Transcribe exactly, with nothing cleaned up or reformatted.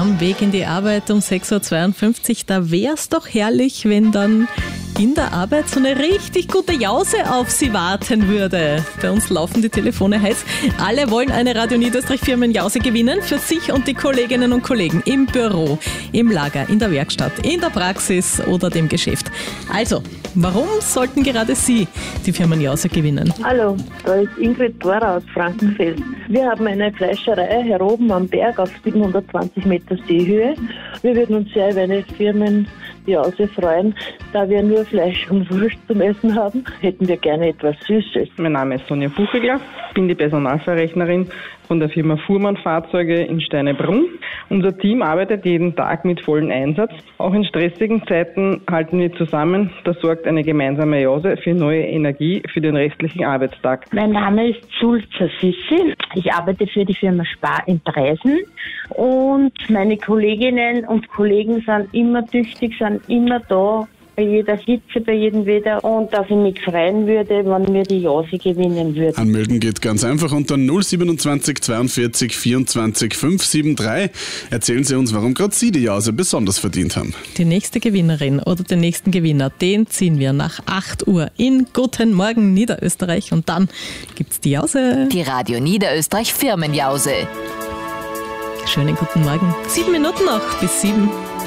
am Weg in die Arbeit um sechs Uhr zweiundfünfzig. Da wär's doch herrlich, wenn dann in der Arbeit so eine richtig gute Jause auf Sie warten würde. Bei uns laufen die Telefone heiß. Alle wollen eine Radio Niederösterreich Firmenjause gewinnen für sich und die Kolleginnen und Kollegen im Büro, im Lager, in der Werkstatt, in der Praxis oder dem Geschäft. Also, warum sollten gerade Sie die Firmenjause gewinnen? Hallo, da ist Ingrid Thora aus Frankenfeld. Wir haben eine Fleischerei hier oben am Berg auf siebenhundertzwanzig Meter Seehöhe. Wir würden uns sehr über eine Firmenjause freuen, da wir nur Fleisch und Wurst zum Essen haben. Hätten wir gerne etwas Süßes. Mein Name ist Sonja Buchegler, bin die Personalverrechnerin von der Firma Fuhrmann Fahrzeuge in Steinebrunn. Unser Team arbeitet jeden Tag mit vollem Einsatz. Auch in stressigen Zeiten halten wir zusammen. Das sorgt eine gemeinsame Jause für neue Energie für den restlichen Arbeitstag. Mein Name ist Sulzer Sissi. Ich arbeite für die Firma Spar in Dreisen. Und meine Kolleginnen und Kollegen sind immer tüchtig, sind immer da. Bei jeder Hitze, bei jedem Wetter, und dass ich mich freuen würde, wenn wir die Jause gewinnen würden. Anmelden geht ganz einfach unter null siebenundzwanzig zweiundvierzig vierundzwanzig fünfhundertundsiebenzig. Erzählen Sie uns, warum gerade Sie die Jause besonders verdient haben. Die nächste Gewinnerin oder den nächsten Gewinner, den ziehen wir nach acht Uhr in Guten Morgen Niederösterreich und dann gibt's die Jause. Die Radio Niederösterreich Firmenjause. Schönen guten Morgen. Sieben Minuten noch bis sieben.